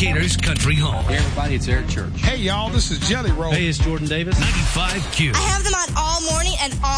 Decatur's country home. Hey, everybody, it's Eric Church. Hey, y'all, this is Jelly Roll. Hey, it's Jordan Davis. 95Q. I have them on all morning and all